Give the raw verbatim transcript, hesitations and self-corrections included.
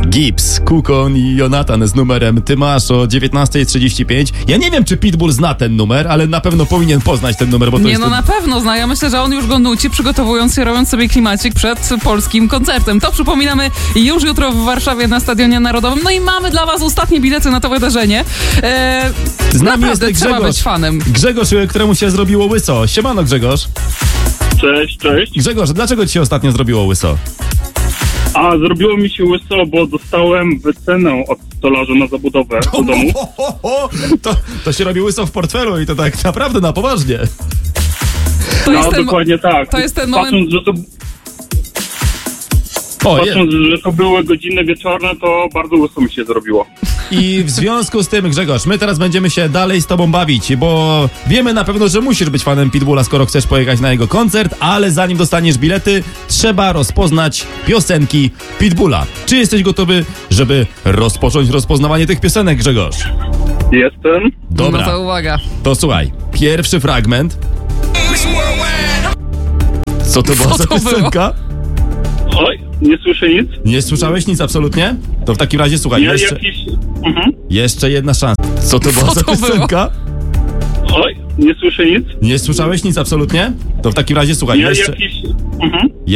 Gibbs, Kukon i Jonatan z numerem Ty masz o dziewiętnasta trzydzieści pięć. Ja nie wiem, czy Pitbull zna ten numer, ale na pewno powinien poznać ten numer, bo to Nie, jest no ten... na pewno zna. Ja myślę, że on już go nuci, przygotowując się, robiąc sobie klimacik przed polskim koncertem. To przypominamy już jutro w Warszawie na Stadionie Narodowym. No i mamy dla was ostatnie bilety na to wydarzenie. Eee, Z nami naprawdę, jest trzeba Grzegorz. być fanem. Grzegorz, któremu się zrobiło łyso. Siemano, Grzegorz. Cześć, cześć. Grzegorz, dlaczego ci się ostatnio zrobiło łyso? A, zrobiło mi się łyso, bo dostałem wycenę od stolarza na zabudowę do domu. Ho, ho, ho. To, to się robi łyso w portfelu i to tak naprawdę na poważnie. To jest No, ten, dokładnie tak. to jest ten moment... Patrząc, że to, O, je. patrząc, że to były godziny wieczorne, to bardzo łyso mi się zrobiło. I w związku z tym, Grzegorz, my teraz będziemy się dalej z tobą bawić, bo wiemy na pewno, że musisz być fanem Pitbulla, skoro chcesz pojechać na jego koncert, ale zanim dostaniesz bilety, trzeba rozpoznać piosenki Pitbulla. Czy jesteś gotowy, żeby rozpocząć rozpoznawanie tych piosenek, Grzegorz? Jestem. Dobra, No to uwaga. to słuchaj, pierwszy fragment. Co to była Co za to było? piosenka? Oj, nie słyszę nic. Nie słyszałeś nic absolutnie? To w takim razie słuchaj, Ja jeszcze, jakiś... Mhm. jeszcze jedna szansa. Co to była Co za to było? piosenka? Oj, nie słyszę nic. Nie słyszałeś nic absolutnie? To w takim razie słuchaj, Ja jeszcze... jakiś... Mhm.